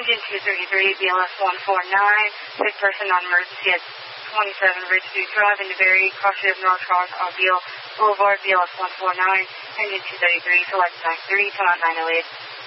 Engine 233, BLS 149, sick person on emergency at 27 Ridgeview Drive in Newberry, cross-ship North Cross on Beale Boulevard, BLS 149, Engine 233, select back 3, come out 908.